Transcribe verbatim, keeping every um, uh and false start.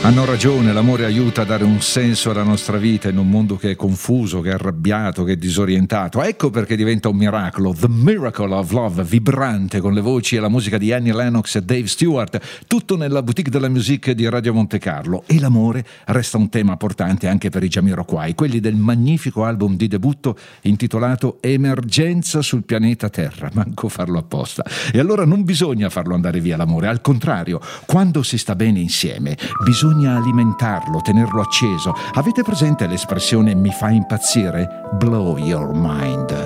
Hanno ragione, l'amore aiuta a dare un senso alla nostra vita in un mondo che è confuso, che è arrabbiato, che è disorientato. Ecco perché diventa un miracolo, The Miracle of Love, vibrante con le voci e la musica di Annie Lennox e Dave Stewart, tutto nella boutique della musique di Radio Monte Carlo. E l'amore resta un tema portante anche per i Jamiroquai, quelli del magnifico album di debutto intitolato Emergenza sul pianeta Terra. Manco farlo apposta. E allora non bisogna farlo andare via l'amore, al contrario, quando si sta bene insieme bisogna alimentarlo, tenerlo acceso. Avete presente l'espressione mi fa impazzire? Blow your mind.